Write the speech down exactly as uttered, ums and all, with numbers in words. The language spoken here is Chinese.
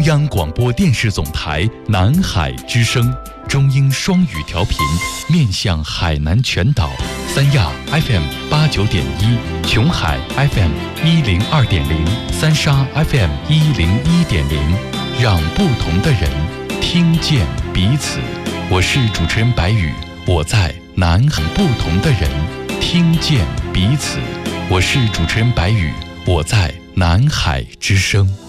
央广播电视总台南海之声，中英双语调频，面向海南全岛。三亚 F M 八九点一，琼海 F M 一零二点零，三沙 F M 一零一点零，让不同的人听见彼此。我是主持人白宇，我在南海。不同的人听见彼此。我是主持人白宇，我在南海之声。